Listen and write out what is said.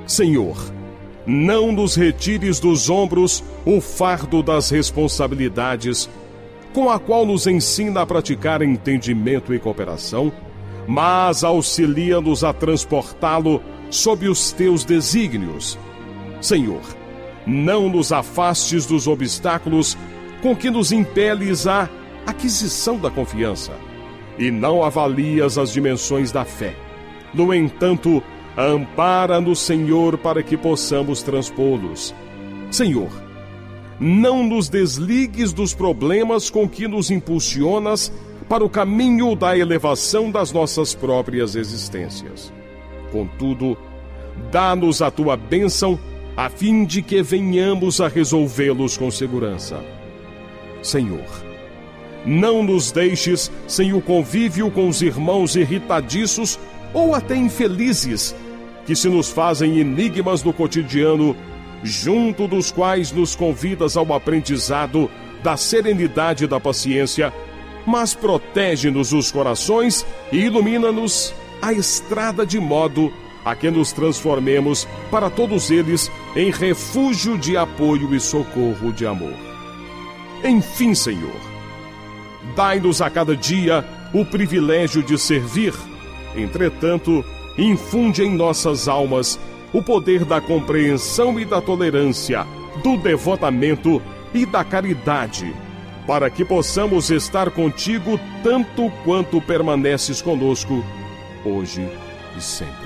Senhor, não nos retires dos ombros o fardo das responsabilidades, com a qual nos ensina a praticar entendimento e cooperação, mas auxilia-nos a transportá-lo sob os teus desígnios. Senhor, não nos afastes dos obstáculos com que nos impeles à aquisição da confiança, e não avalias as dimensões da fé. No entanto, ampara-nos, Senhor, para que possamos transpô-los. Senhor, não nos desligues dos problemas com que nos impulsionas para o caminho da elevação das nossas próprias existências. Contudo, dá-nos a tua bênção, a fim de que venhamos a resolvê-los com segurança. Senhor, não nos deixes sem o convívio com os irmãos irritadiços ou até infelizes, que se nos fazem enigmas no cotidiano, junto dos quais nos convidas ao aprendizado da serenidade e da paciência, mas protege-nos os corações e ilumina-nos a estrada de modo a que nos transformemos para todos eles em refúgio de apoio e socorro de amor. Enfim, Senhor, dai-nos a cada dia o privilégio de servir. Entretanto, infunde em nossas almas o poder da compreensão e da tolerância, do devotamento e da caridade, para que possamos estar contigo tanto quanto permaneces conosco, hoje e sempre.